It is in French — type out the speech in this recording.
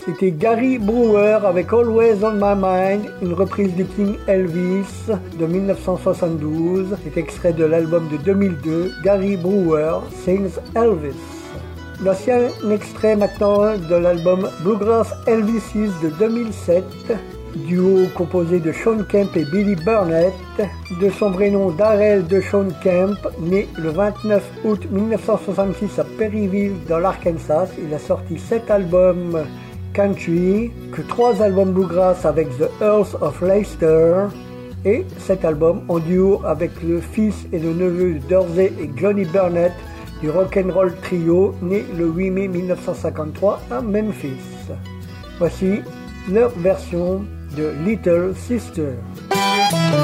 C'était Gary Brewer avec Always on My Mind, une reprise du King Elvis de 1972. C'est extrait de l'album de 2002, Gary Brewer Sings Elvis. Voici un extrait maintenant de l'album Bluegrass Elvises de 2007, duo composé de Shawn Kemp et Billy Burnett, de son vrai nom Darrell de Shawn Kemp, né le 29 août 1966 à Perryville dans l'Arkansas. Il a sorti 7 albums country, que 3 albums bluegrass avec The Earls of Leicester et 7 albums en duo avec le fils et le neveu de Dorsey et Johnny Burnett du Rock'n'Roll Trio, né le 8 mai 1953 à Memphis. Voici leur version de Little Sister.